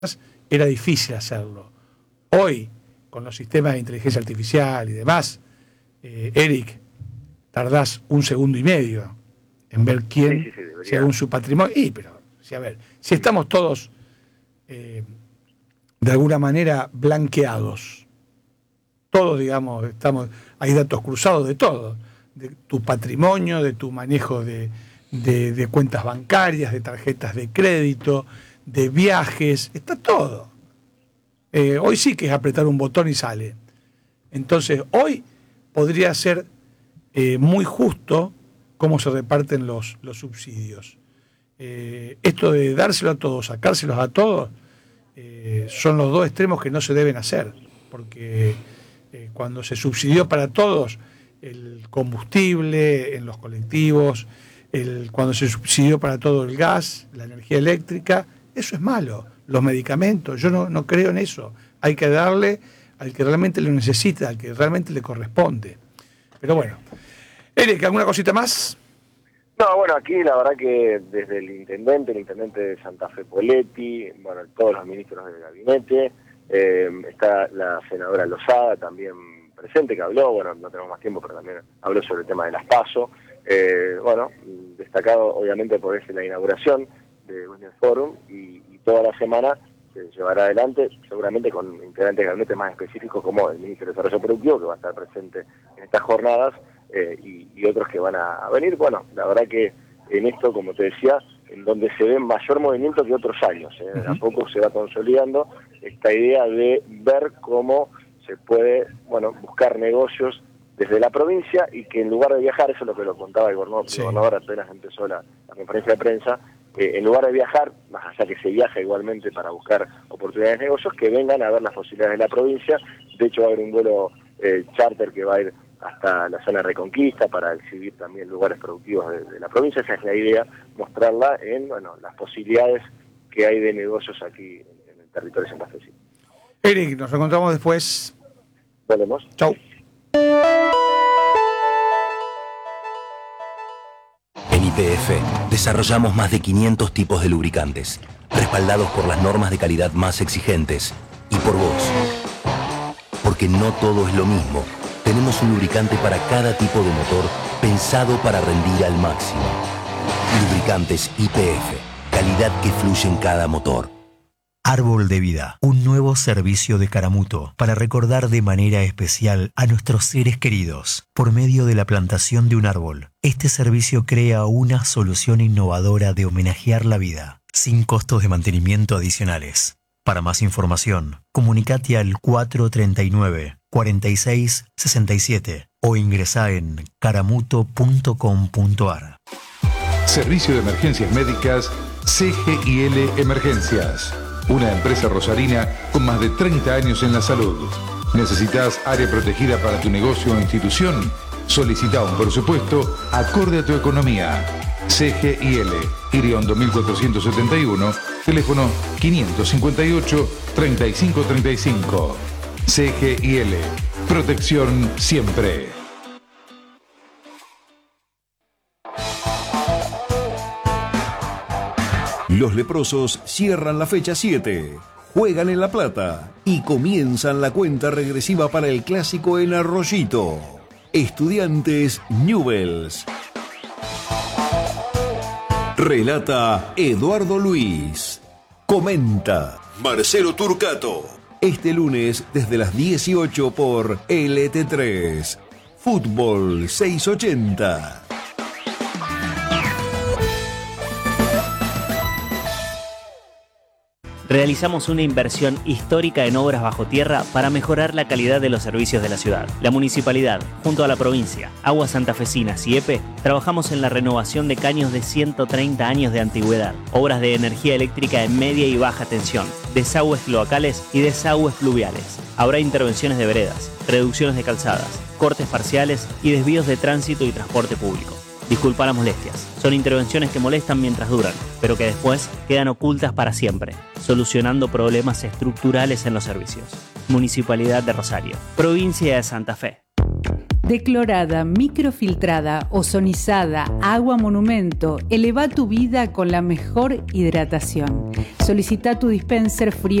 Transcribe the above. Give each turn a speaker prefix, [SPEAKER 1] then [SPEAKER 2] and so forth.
[SPEAKER 1] era difícil hacerlo. Hoy, con los sistemas de inteligencia artificial y demás, Eric, tardás 1 segundo y medio en ver quién, según su patrimonio. Si estamos todos de alguna manera blanqueados, todos, digamos, hay datos cruzados de todo, de tu patrimonio, de tu manejo de cuentas bancarias, de tarjetas de crédito, de viajes, está todo. Hoy sí que es apretar un botón y sale. Entonces, hoy podría ser muy justo cómo se reparten los subsidios. Esto de dárselo a todos, sacárselos a todos, son los dos extremos que no se deben hacer, porque cuando se subsidió para todos el combustible en los colectivos, cuando se subsidió para todo el gas, la energía eléctrica, eso es malo. Los medicamentos, yo no creo en eso. Hay que darle al que realmente lo necesita, al que realmente le corresponde. Pero bueno. Eric, ¿alguna cosita más?
[SPEAKER 2] No, bueno, aquí la verdad que desde el intendente de Santa Fe Poletti, bueno, todos los ministros del gabinete, está la senadora Lozada también presente, que habló, bueno, no tenemos más tiempo, pero también habló sobre el tema de las PASO. Bueno, destacado obviamente por eso la inauguración de Business Forum y toda la semana se llevará adelante, seguramente con integrantes de gabinete más específicos como el ministro de Desarrollo Productivo, que va a estar presente en estas jornadas, y otros que van a venir. Bueno, la verdad que en esto, como te decía, en donde se ve mayor movimiento que otros años, a poco se va consolidando esta idea de ver cómo se puede, bueno, buscar negocios desde la provincia y que en lugar de viajar, eso es lo que lo contaba el gobernador apenas empezó la conferencia de prensa, en lugar de viajar, más allá que se viaja igualmente para buscar oportunidades de negocios, que vengan a ver las posibilidades de la provincia. De hecho va a haber un vuelo charter que va a ir hasta la zona de Reconquista para exhibir también lugares productivos de la provincia. Esa es la idea, mostrarla en, bueno, las posibilidades que hay de negocios aquí en el territorio santafesino.
[SPEAKER 1] Eric, nos encontramos después.
[SPEAKER 2] Volvemos.
[SPEAKER 1] Chau.
[SPEAKER 3] En YPF desarrollamos más de 500 tipos de lubricantes, respaldados por las normas de calidad más exigentes y por vos. Porque no todo es lo mismo. Tenemos un lubricante para cada tipo de motor pensado para rendir al máximo. Lubricantes YPF, calidad que fluye en cada motor.
[SPEAKER 4] Árbol de Vida, un nuevo servicio de Caramuto para recordar de manera especial a nuestros seres queridos por medio de la plantación de un árbol. Este servicio crea una solución innovadora de homenajear la vida, sin costos de mantenimiento adicionales. Para más información, comunicate al 439-4667 o ingresá en caramuto.com.ar.
[SPEAKER 5] Servicio de Emergencias Médicas CGIL Emergencias. Una empresa rosarina con más de 30 años en la salud. ¿Necesitas área protegida para tu negocio o institución? Solicita un presupuesto acorde a tu economía. CGIL, Iriondo 1471, teléfono 558-3535. CGIL, protección siempre.
[SPEAKER 6] Los leprosos cierran la fecha 7, juegan en La Plata y comienzan la cuenta regresiva para el clásico en Arroyito. Estudiantes Newells. Relata Eduardo Luis. Comenta Marcelo Turcato. Este lunes desde las 18 por LT3. Fútbol 680.
[SPEAKER 7] Realizamos una inversión histórica en obras bajo tierra para mejorar la calidad de los servicios de la ciudad. La municipalidad, junto a la provincia, Aguas Santafesinas y EPE, trabajamos en la renovación de caños de 130 años de antigüedad, obras de energía eléctrica en media y baja tensión, desagües cloacales y desagües fluviales. Habrá intervenciones de veredas, reducciones de calzadas, cortes parciales y desvíos de tránsito y transporte público. Disculpa las molestias. Son intervenciones que molestan mientras duran, pero que después quedan ocultas para siempre, solucionando problemas estructurales en los servicios. Municipalidad de Rosario. Provincia de Santa Fe.
[SPEAKER 8] Declorada, microfiltrada, ozonizada, agua monumento, eleva tu vida con la mejor hidratación. Solicita tu dispenser frío